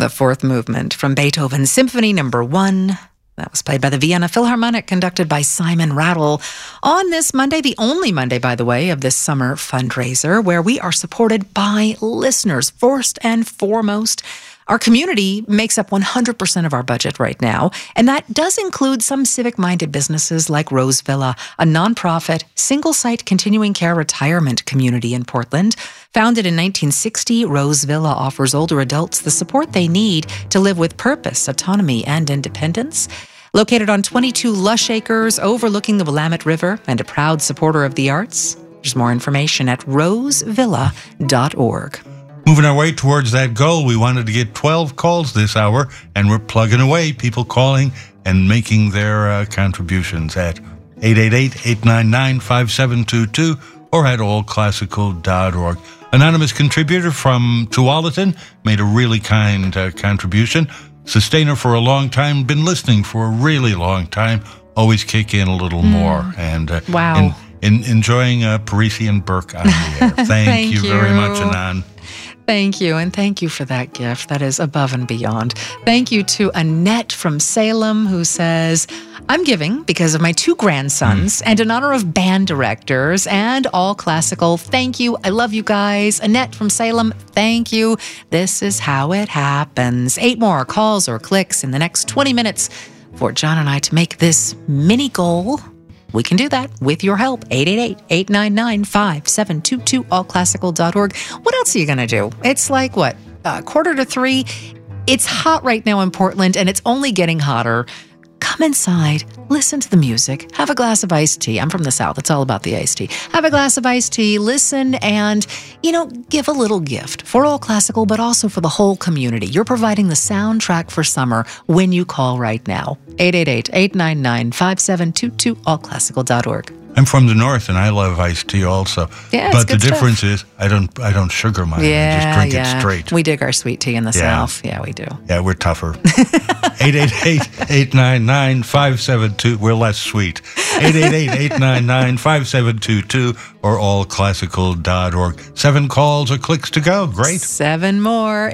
the fourth movement from Beethoven's Symphony No. 1. That was played by the Vienna Philharmonic, conducted by Simon Rattle. On this Monday, the only Monday, by the way, of this summer fundraiser, where we are supported by listeners, first and foremost. Our community makes up 100% of our budget right now, and that does include some civic-minded businesses like Rose Villa, a nonprofit, single-site continuing care retirement community in Portland. Founded in 1960, Rose Villa offers older adults the support they need to live with purpose, autonomy, and independence. Located on 22 lush acres overlooking the Willamette River and a proud supporter of the arts. There's more information at rosevilla.org. Moving our way towards that goal, we wanted to get 12 calls this hour, and we're plugging away, people calling and making their contributions at 888-899-5722 or at allclassical.org. Anonymous contributor from Tualatin made a really kind contribution. Sustainer for a long time, been listening for a really long time, always kick in a little more. And wow. Enjoying Parisi and Burke on the air. Thank you very much, Anan. Thank you, and thank you for that gift. That is above and beyond. Thank you to Annette from Salem, who says, I'm giving because of my two grandsons and in honor of band directors and All Classical. Thank you. I love you guys. Annette from Salem, thank you. This is how it happens. 8 more calls or clicks in the next 20 minutes for John and I to make this mini goal. We can do that with your help. 888-899-5722, allclassical.org. What else are you going to do? It's like, 2:45? It's hot right now in Portland, and it's only getting hotter. Come inside, listen to the music, have a glass of iced tea. I'm from the South. It's all about the iced tea. Have a glass of iced tea, listen, and, give a little gift for All Classical, but also for the whole community. You're providing the soundtrack for summer when you call right now. 888-899-5722, allclassical.org. I'm from the north, and I love iced tea also. Yeah, but the difference is I don't sugar mine. I just drink it straight. We dig our sweet tea in the South. Yeah, we do. Yeah, we're tougher. 888-899-5722. We're less sweet. 888-899-5722 or allclassical.org. 7 calls or clicks to go. Great. 7 more.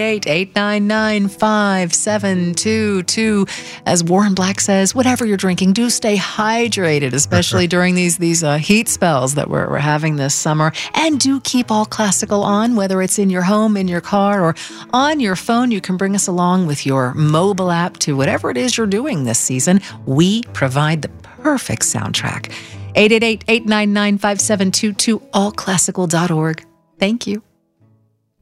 888-899-5722. As Warren Black says, whatever you're drinking, do stay hydrated, especially during these heat spells that we're having this summer. And do keep All Classical on, whether it's in your home, in your car, or on your phone. You can bring us along with your mobile app to whatever it is you're doing this season. We provide the perfect soundtrack. 888-899-5722, allclassical.org. Thank you.